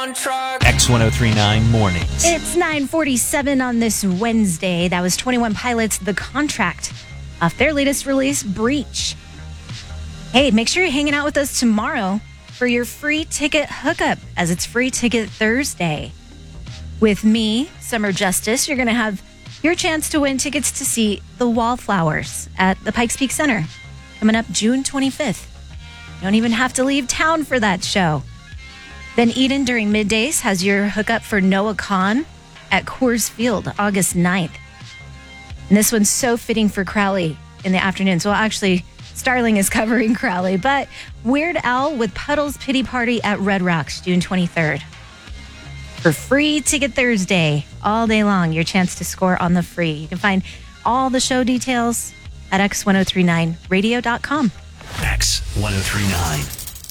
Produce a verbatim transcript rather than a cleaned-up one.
one track. X ten thirty-nine Mornings. It's nine forty-seven on this Wednesday. That was twenty-one Pilots, The Contract, off their latest release, Breach. Hey, make sure you're hanging out with us tomorrow for your free ticket hookup, as it's Free Ticket Thursday. With me, Summer Justice, you're going to have your chance to win tickets to see The Wallflowers at the Pikes Peak Center coming up June twenty-fifth. You don't even have to leave town for that show. Then Eden during middays has your hookup for Noah Kahan at Coors Field, August ninth. And this one's so fitting for Crowley in the afternoons. Well, actually, Starling is covering Crowley, but Weird Al with Puddle's Pity Party at Red Rocks, June twenty-third. For Free Ticket Thursday, all day long, your chance to score on the free. You can find all the show details at x ten thirty-nine radio dot com. X ten thirty-nine.